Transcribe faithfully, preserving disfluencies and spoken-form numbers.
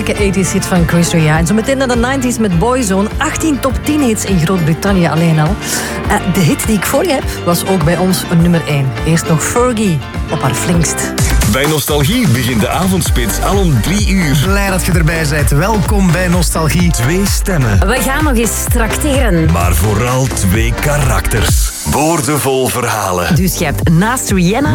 sterke tachtiger hit van Chris Rea. En zo meteen naar de negentig met Boyzone. achttien top tien hits in Groot-Brittannië alleen al. Uh, de hit die ik voor je heb, was ook bij ons een nummer één. Eerst nog Fergie op haar flinkst. Bij Nostalgie begint de avondspits al om drie uur. Blij dat je erbij bent. Welkom bij Nostalgie. Twee stemmen. We gaan nog eens trakteren. Maar vooral twee karakters. Boordevol verhalen. Dus je hebt naast Rihanna